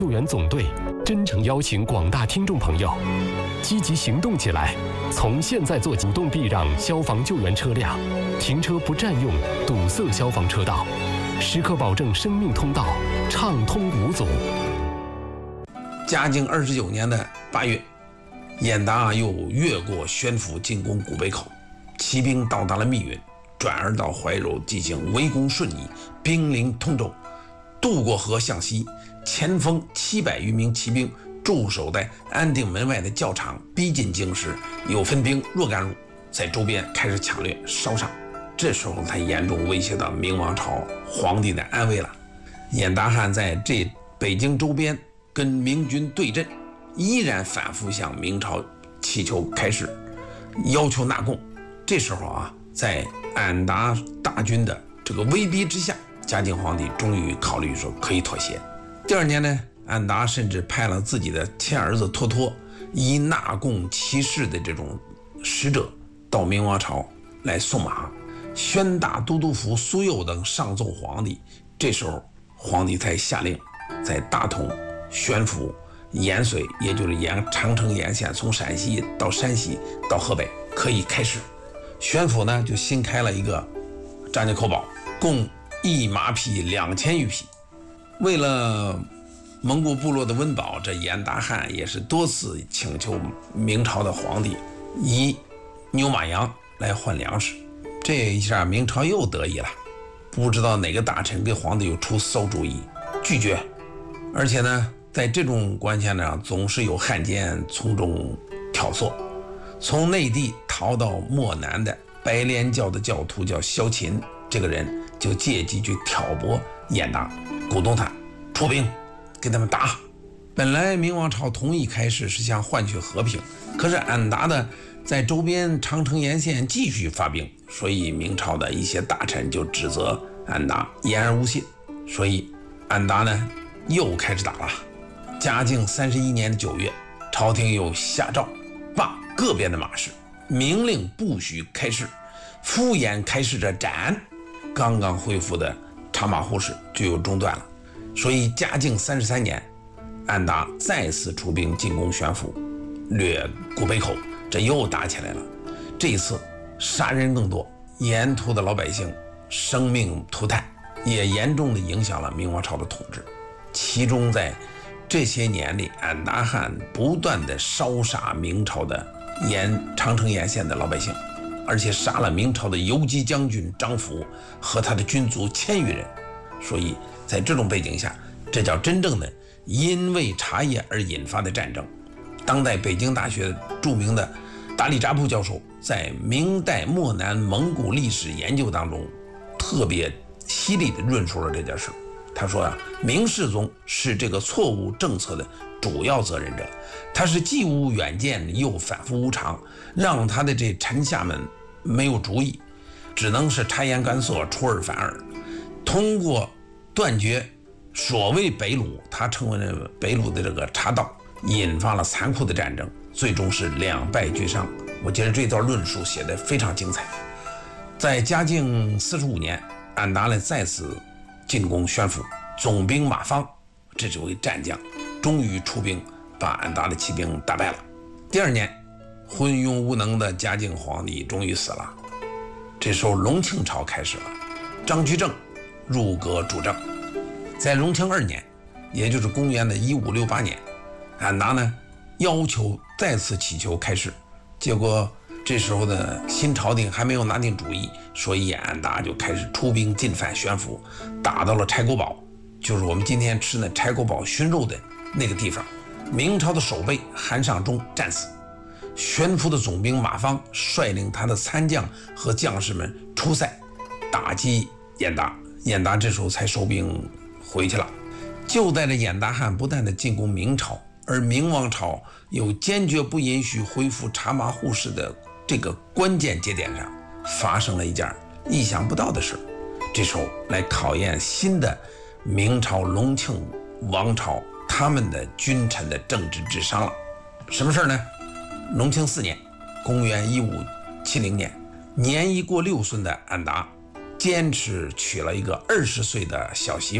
救援总队真诚邀请广大听众朋友积极行动起来，从现在做起，主动避让消防救援车辆，停车不占用堵塞消防车道，时刻保证生命通道畅通无阻。 嘉靖29年的8月，严达又越过宣府进攻古北口，骑兵到达了密云，转而到怀柔进行围攻顺义，兵临通州，渡过河向西，前锋700余名骑兵驻守在安定门外的教场，逼近京师，又分兵若干路，在周边开始抢掠烧杀。这时候才严重威胁到明王朝皇帝的安危了。严达汉在北京周边跟明军对阵，依然反复向明朝祈求开市，要求纳贡。这时候啊，在安达大军的这个威逼之下，嘉靖皇帝终于考虑说可以妥协。第二年呢，安达甚至派了自己的亲儿子托托，以纳贡起事的这种使者到明王朝来送马。宣大都督府苏佑等上奏皇帝，这时候皇帝才下令在大同、宣府、延绥，也就是长城沿线，从陕西到山西到河北可以开市。宣府呢就新开了一个张家口堡，共一马匹2000余匹。为了蒙古部落的温饱，这严达汉也是多次请求明朝的皇帝以牛马羊来换粮食。这一下明朝又得意了，不知道哪个大臣给皇帝又出馊主意，拒绝。而且呢，在这种关系上，总是有汉奸从中挑唆。从内地逃到漠南的白莲教的教徒叫萧琴，这个人就借机去挑拨严达，鼓动他出兵跟他们打。本来明王朝同意开市是想换取和平，可是安达的在周边长城沿线继续发兵，所以明朝的一些大臣就指责安达言而无信，所以安达呢又开始打了。嘉靖31年9月，朝廷又下诏罢各边的马市，明令不许开市，敷衍开市者斩。刚刚恢复的茶马互市就又中断了。所以嘉靖33年，安达再次出兵进攻宣府，掠古北口，这又打起来了。这一次杀人更多，沿途的老百姓生命涂炭，也严重的影响了明王朝的统治。其中在这些年里，安达汉不断的烧杀明朝的长城沿线的老百姓，而且杀了明朝的游击将军张辅和他的军卒1000余人。所以在这种背景下，这叫真正的因为茶叶而引发的战争。当代北京大学著名的达里扎布教授在明代漠南蒙古历史研究当中特别犀利地论述了这件事。他说啊，明世宗是这个错误政策的主要责任者，他是既无远见又反复无常，让他的这臣下们没有主意，只能是察言观色，出尔反尔。通过断绝所谓北虏，他称为北虏的这个茶道，引发了残酷的战争，最终是两败俱伤。我觉得这段论述写得非常精彩。在嘉靖45年，安达呢再次进攻宣府，总兵马芳这位战将终于出兵把安达的骑兵打败了。第二年，昏庸无能的嘉靖皇帝终于死了。这时候隆庆朝开始了，张居正入阁主政。在隆庆2年，也就是公元的1568年，安达呢要求再次祈求开市，结果这时候的新朝廷还没有拿定主意，所以安达就开始出兵进犯宣府，打到了柴沟堡，就是我们今天吃的柴沟堡熏肉的那个地方。明朝的守备韩尚忠战死，宣府的总兵马芳率领他的参将和将士们出塞打击严达，严达这时候才收兵回去了。就在这严达汉不断的进攻明朝，而明王朝又坚决不允许恢复茶马互市的这个关键节点上，发生了一件意想不到的事。这时候来考验新的明朝隆庆王朝他们的君臣的政治智商了。什么事呢？隆庆4年，公元1570年，年已过6岁的安达坚持娶了一个20岁的小媳妇。